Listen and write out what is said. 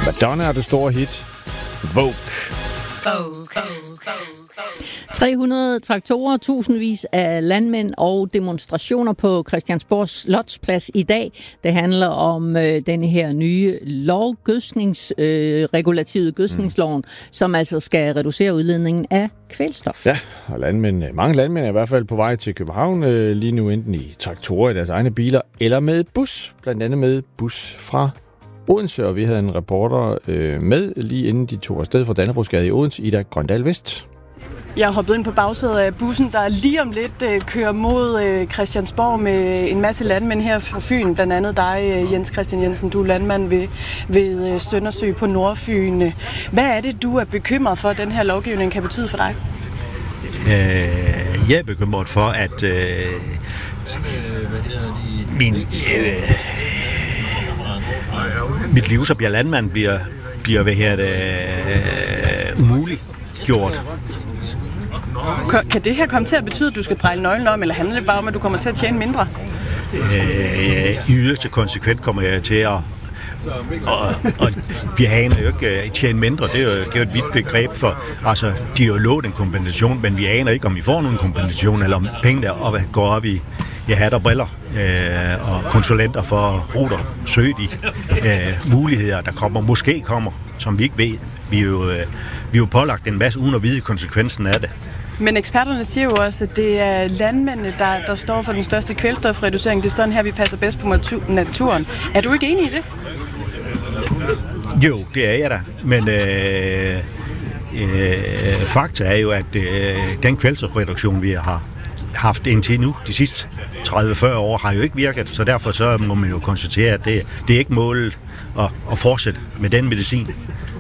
Madonna og det store hit Vogue. 300 traktorer, tusindvis af landmænd og demonstrationer på Christiansborg Slotsplads i dag. Det handler om denne her nye lov, regulativet gødskningsloven, som altså skal reducere udledningen af kvælstof. Ja, og mange landmænd er i hvert fald på vej til København lige nu, enten i traktorer i deres egne biler, eller med bus, blandt andet med bus fra Odense, og vi havde en reporter med lige inden de tog afsted fra Dannebrogsgade i Odense, Ida Grøndal Vest. Jeg har hoppet ind på bagsædet af bussen, der lige om lidt kører mod Christiansborg med en masse landmænd her fra Fyn. Blandt andet dig, Jens Christian Jensen, du er landmand ved Søndersø på Nordfyn. Hvad er det, du er bekymret for, at den her lovgivning kan betyde for dig? Jeg er bekymret for, at mit liv som landmand bliver umuligt gjort. Kan det her komme til at betyde, at du skal dreje nøglen om, eller handler det bare om, at du kommer til at tjene mindre? I yderste konsekvent kommer jeg til at og vi aner jo ikke at tjene mindre. Det er jo et vidt begreb for, altså de har jo lovet en kompensation, men vi aner ikke, om vi får nogen kompensation, eller om pengene går op i hat og briller og konsulenter for ruter søge de muligheder, der måske kommer, som vi ikke ved. Vi er jo pålagt en masse uden at vide konsekvensen af det. Men eksperterne siger jo også, at det er landmændene, der står for den største kvælstofreducering. Det er sådan her, vi passer bedst på naturen. Er du ikke enig i det? Jo, det er jeg da. Men fakta er jo, at den kvælstofreduktion, vi har haft indtil nu, de sidste 30-40 år, har jo ikke virket. Så derfor så må man jo konstatere, at det er ikke målet at fortsætte med den medicin.